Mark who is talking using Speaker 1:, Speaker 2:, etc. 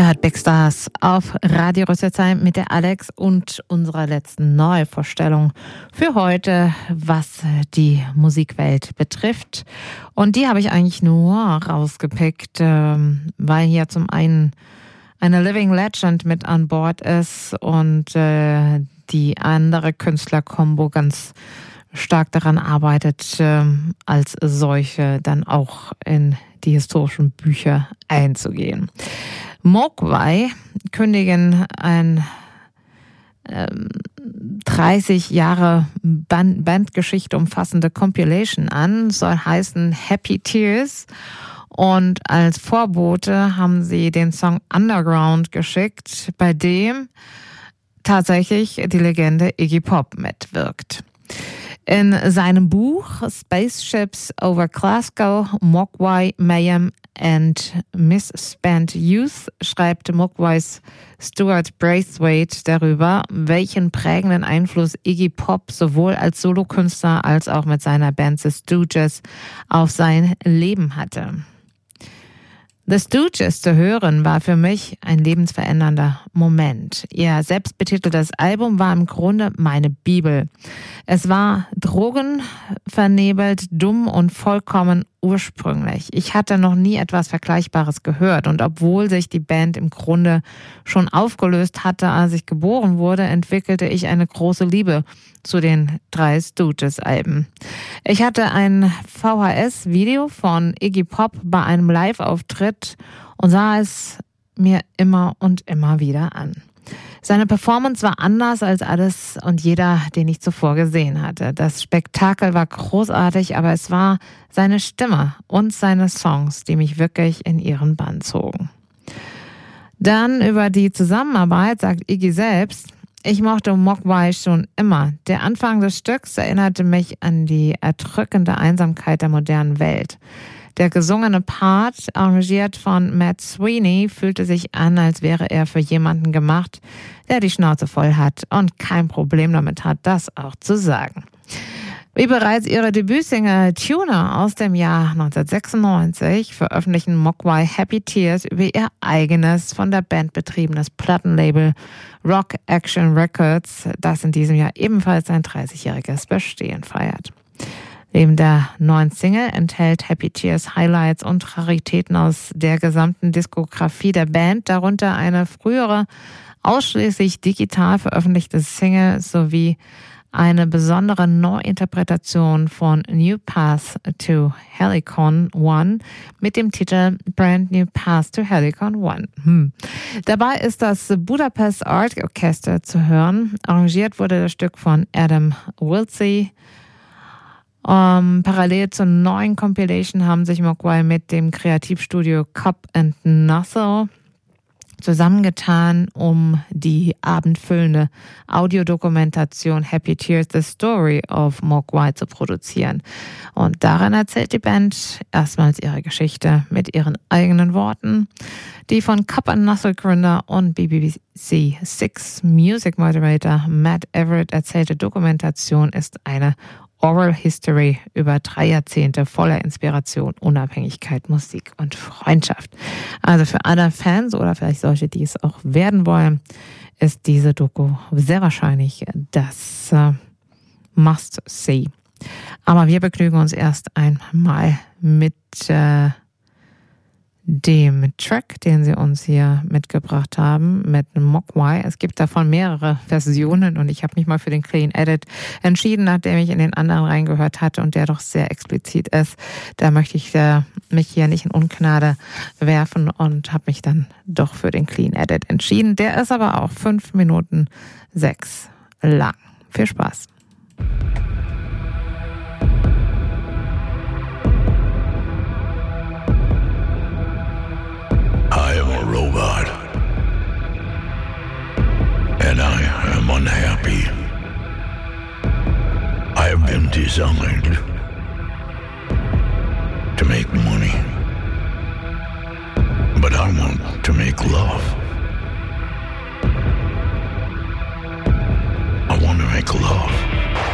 Speaker 1: Ihr hört Big Stars auf Radio Rüsselsheim mit der Alex und unserer letzten Neuvorstellung für heute, was die Musikwelt betrifft. Und die habe ich eigentlich nur rausgepickt, weil hier zum einen eine Living Legend mit an Bord ist und die andere Künstlerkombo ganz stark daran arbeitet, als solche dann auch in die historischen Bücher einzugehen. Mogwai kündigen ein 30 Jahre Bandgeschichte umfassende Compilation an, soll heißen Happy Tears. Und als Vorbote haben sie den Song Underground geschickt, bei dem tatsächlich die Legende Iggy Pop mitwirkt. In seinem Buch Spaceships over Glasgow, Mogwai, Mayhem and Misspent Youth schreibt Mogwais Stuart Braithwaite darüber, welchen prägenden Einfluss Iggy Pop sowohl als Solokünstler als auch mit seiner Band The Stooges auf sein Leben hatte. The Stooges zu hören war für mich ein lebensverändernder Moment. Ihr selbstbetiteltes Album war im Grunde meine Bibel. Es war drogenvernebelt, dumm und vollkommen ursprünglich. Ich hatte noch nie etwas Vergleichbares gehört und obwohl sich die Band im Grunde schon aufgelöst hatte, als ich geboren wurde, entwickelte ich eine große Liebe zu den 3 Stooges-Alben. Ich hatte ein VHS-Video von Iggy Pop bei einem Live-Auftritt und sah es mir immer und immer wieder an. Seine Performance war anders als alles und jeder, den ich zuvor gesehen hatte. Das Spektakel war großartig, aber es war seine Stimme und seine Songs, die mich wirklich in ihren Bann zogen. Dann über die Zusammenarbeit sagt Iggy selbst: Ich mochte Mogwai schon immer. Der Anfang des Stücks erinnerte mich an die erdrückende Einsamkeit der modernen Welt. Der gesungene Part, arrangiert von Matt Sweeney, fühlte sich an, als wäre er für jemanden gemacht, der die Schnauze voll hat und kein Problem damit hat, das auch zu sagen. Wie bereits ihre Debütsingle Tuner aus dem Jahr 1996 veröffentlichen Mogwai Happy Tears über ihr eigenes, von der Band betriebenes Plattenlabel Rock Action Records, das in diesem Jahr ebenfalls sein 30-jähriges Bestehen feiert. Neben der neuen Single enthält Happy Tears Highlights und Raritäten aus der gesamten Diskografie der Band, darunter eine frühere, ausschließlich digital veröffentlichte Single sowie eine besondere Neuinterpretation von New Path to Helicon One mit dem Titel Brand New Path to Helicon One. Dabei ist das Budapest Art Orchestra zu hören. Arrangiert wurde das Stück von Adam Wiltsey. Parallel zur neuen Compilation haben sich Mogwai mit dem Kreativstudio Cup and Nussel zusammengetan, um die abendfüllende Audiodokumentation Happy Tears, The Story of Mogwai zu produzieren. Und darin erzählt die Band erstmals ihre Geschichte mit ihren eigenen Worten. Die von Cup and Nussel Gründer und BBC Six Music Moderator Matt Everett erzählte Dokumentation ist eine Oral History über 3 Jahrzehnte voller Inspiration, Unabhängigkeit, Musik und Freundschaft. Also für alle Fans oder vielleicht solche, die es auch werden wollen, ist diese Doku sehr wahrscheinlich das Must-See. Aber wir begnügen uns erst einmal mit dem Track, den sie uns hier mitgebracht haben, mit Mogwai. Es gibt davon mehrere Versionen und ich habe mich mal für den Clean Edit entschieden, nachdem ich in den anderen reingehört hatte und der doch sehr explizit ist. Da möchte ich mich hier nicht in Ungnade werfen und habe mich dann doch für den Clean Edit entschieden. Der ist aber auch 5 Minuten 6 lang. Viel Spaß.
Speaker 2: I am a robot, and I am unhappy. I have been designed to make money, but I want to make love. I want to make love.